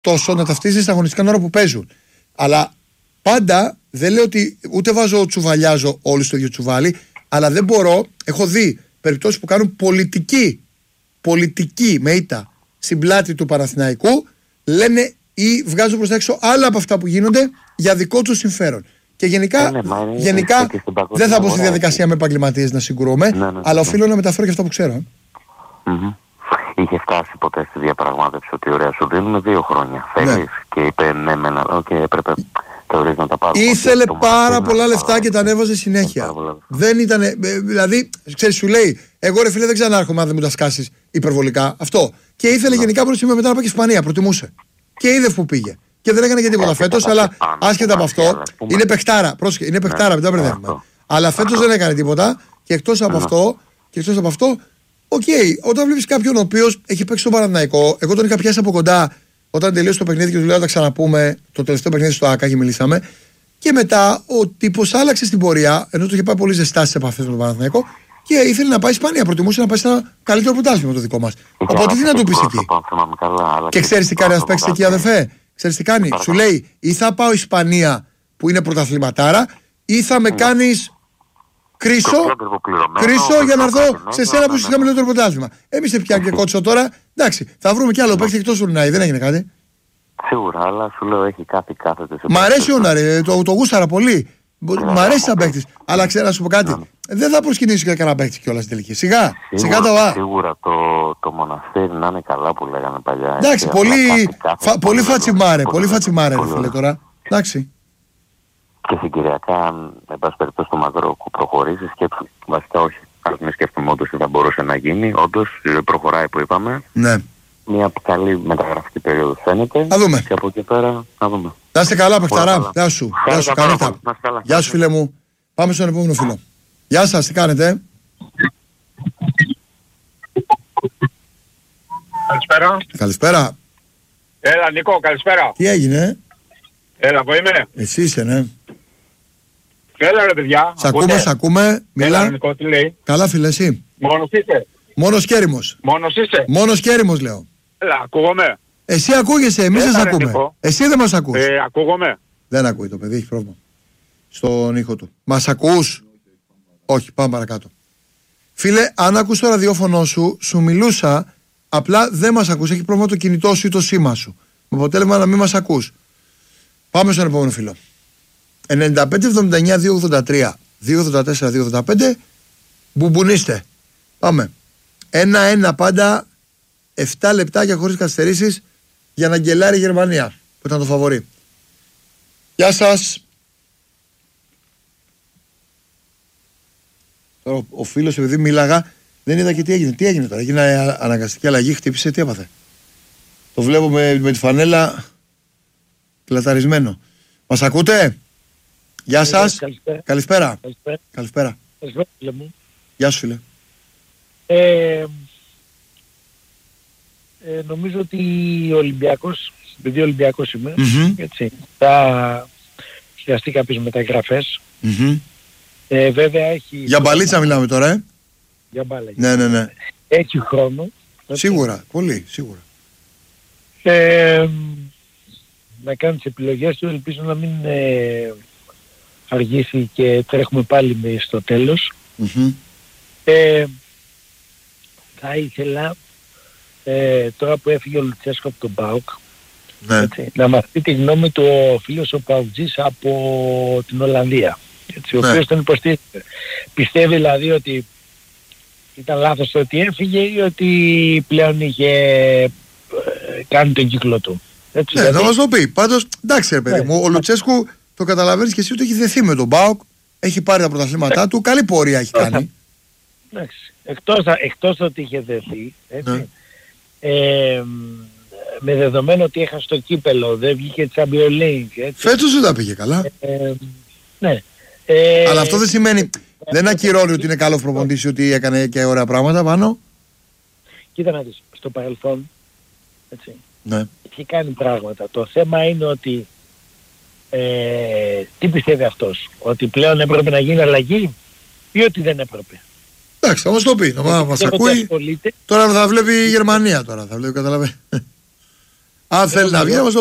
τόσο να ταυτίζεις τα αγωνιστικά ώρα που παίζουν. Αλλά πάντα δεν λέω ότι ούτε τσουβαλιάζω όλοι στο ίδιο τσουβάλι, αλλά δεν μπορώ. Έχω δει περιπτώσεις που κάνουν πολιτική με ήττα στην πλάτη του Παναθηναϊκού, λένε ή βγάζουν προς τα έξω άλλα από αυτά που γίνονται για δικό τους συμφέρον. Και γενικά δεν θα μπω στη διαδικασία με επαγγελματίες να συγκρούμε, αλλά οφείλω να μεταφέρω και αυτά που ξέρω. Είχε φτάσει ποτέ στη διαπραγμάτευση ότι ωραία σου δίνουμε 2 χρόνια. Θέλεις? Και είπε ναι, και έπρεπε θεωρείς να τα πάρω. Ήθελε πάρα πολλά λεφτά και τα ανέβαζε συνέχεια. Δεν ήταν. Δηλαδή, ξέρεις, σου λέει, εγώ ρε φίλε δεν ξανάρχομαι αν δεν μου τα σκάσεις υπερβολικά. Αυτό. Και ήθελε γενικά προς σήμερα μετά να πάει και Ισπανία. Προτιμούσε. Και είδε που πήγε. Και δεν έκανε και τίποτα φέτος, αλλά άσχετα από αυτό, είναι παιχτάρα. Πρόσεχε, είναι παιχτάρα, μετά μπερδεύουμε. Αλλά φέτος δεν έκανε τίποτα και εκτός από αυτό, οκ, όταν βλέπεις κάποιον ο οποίος έχει παίξει στον Παναθηναϊκό, εγώ τον είχα πιάσει από κοντά όταν τελείωσε το παιχνίδι και του λέω να τα ξαναπούμε. Το τελευταίο παιχνίδι στο ΑΚΑ και μιλήσαμε. Και μετά ο τύπος άλλαξε στην πορεία, ενώ του είχε πάει πολύ ζεστά στις επαφές με τον Παναθηναϊκό και ήθελε να πάει Ισπανία. Προτιμούσε να πάει σε ένα καλύτερο πρωτάθλημα από το δικό μας. Οπότε τι να του πεις εκεί. Και ξέρεις τι κάνει να παίξει εκεί, αδερφέ? Ξέρεις τι κάνει? Σου λέει ή θα πάω Ισπανία που είναι πρωταθληματάρα, ή θα με κάνεις κρίσο για να έρθω σε σένα που είσαι χαμηλότερο πρωτάθλημα. Εμείς σε πιάνει και κότσο τώρα. Εντάξει, θα βρούμε κι άλλο παίκτη εκτός του Ρουνάη, δεν έγινε κάτι. Σίγουρα, αλλά σου λέω έχει κάτι κάθεται. Μ' αρέσει ο Ουνάρη, το γούσταρα πολύ. Μ' αρέσει σαν παίκτης. Αλλά ξέρω να σου πω κάτι. Δεν θα προσκυνήσει και κανένα παίκτη κιόλας στην τελική. Σιγά το Α. Σίγουρα το Μοναστήρι να είναι καλά που λέγανε παλιά. Εντάξει, πολύ φατσιμάρε. Πολύ φατσιμάρε, φίλε τώρα. Εντάξει. Και συγκυριακά, αν εν πάση περιπτώσει το Μαυρόκου προχωρήσει, σκέψου. Βασικά όχι. Αν μην σκέφτομαι όντως τι θα μπορούσε να γίνει. Όντως προχωράει που είπαμε. Ναι. Μια καλή μεταγραφική περίοδο φαίνεται. Θα δούμε. Και από εκεί πέρα να δούμε. Να είστε καλά, παιχταρά. Γεια σου. Γεια σου, φίλε μου. Πάμε στον επόμενο φίλο. Γεια σας, τι κάνετε? Καλησπέρα. Έλα Νίκο, καλησπέρα. Τι έγινε? Έλα, που είμαι. Εσύ είσαι, ναι. Έλα ρε παιδιά. Σ' ακούμε. Μιλά. Έλα Νίκο, τι λέει? Καλά φίλε, εσύ? Μόνος είσαι? Μόνος και έρημος. Μόνος και έρημος λέω. Έλα, ακούγομαι. Εσύ ακούγεσαι, εμείς δεν σ' ακούμε. Νίκο. Εσύ δεν μας ακούς. Ακούγομαι. Δεν ακούει το παιδί, έχει πρόβλημα στον ήχο του. Μας ακούς? Όχι, πάμε παρακάτω. Φίλε, αν ακούς το ραδιόφωνο σου μιλούσα, απλά δεν μας ακούς. Έχει πρόβλημα το κινητό σου ή το σήμα σου. Με αποτέλεσμα να μην μας ακούς. Πάμε στον επόμενο φίλο. 95-79-283 284-285. Μπουμπουνίστε. Πάμε. 1-1 πάντα. 7 λεπτάκια χωρίς καθυστερήσεις για να γκελάρει η Γερμανία που ήταν το φαβορί. Γεια σας. Τώρα ο φίλος επειδή μίλαγα δεν είδα και τι έγινε. Τι έγινε τώρα? Έγινε αναγκαστική αλλαγή, χτύπησε, τι έπαθε? Το βλέπω με τη φανέλα κλαταρισμένο. Μας ακούτε? Γεια σας. Καλησπέρα. Καλησπέρα. Γεια σου φίλε. Νομίζω ότι ο Ολυμπιακός, επειδή Ολυμπιακός είμαι, έτσι, θα χρειαστεί κάποιες μεταγραφές. Βέβαια έχει... Για μπαλίτσα μιλάμε τώρα, Για μπάλα. Ναι. Έχει χρόνο. Σίγουρα, πολύ, σίγουρα. Να κάνει τις επιλογές του, ελπίζω να μην αργήσει και τρέχουμε πάλι στο τέλος. Θα ήθελα τώρα που έφυγε ο Λουτσέσκο από τον ΠΑΟΚ, να μας πει τη γνώμη του ο φίλος ο Παουτζής από την Ολλανδία, ο οποίος τον υποστήριζε. Πιστεύει δηλαδή ότι ήταν λάθος το ότι έφυγε ή ότι πλέον είχε κάνει τον κύκλο του? Έτσι, ναι, θα μας το πει. Πάντως, εντάξει ρε παιδί μου, ο Λουτσέσκου το καταλαβαίνεις και εσύ ότι έχει δεθεί με τον ΠΑΟΚ, έχει πάρει τα πρωταθλήματά του, καλή πορεία έχει κάνει. Εντάξει. Εκτός ότι είχε δεθεί, έτσι, με δεδομένο ότι έχασε το κύπελο, δεν βγήκε Champions League. Φέτος δεν τα πήγε καλά. Ναι. Αλλά αυτό δεν σημαίνει, δεν ακυρώνει ότι είναι καλό προπονητής, ότι έκανε και ωραία πράγματα πάνω. Κοίτα να δεις, στο παρελθόν, έτσι, ναι, έχει κάνει πράγματα. Το θέμα είναι ότι τι πιστεύει αυτός, ότι πλέον έπρεπε να γίνει αλλαγή ή ότι δεν έπρεπε? Εντάξει, θα μας το πει, να μας ακούει. Τώρα θα βλέπει η Γερμανία τώρα, θα βλέπει, καταλαβαίνει. Αν θέλει να βγει,